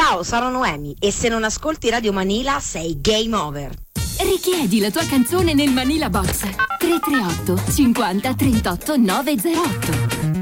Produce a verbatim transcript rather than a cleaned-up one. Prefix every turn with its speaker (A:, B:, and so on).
A: Ciao, sono Noemi e se non ascolti Radio Manila sei game over.
B: Richiedi la tua canzone nel Manila Box tre tre otto cinquanta trentotto novecentotto.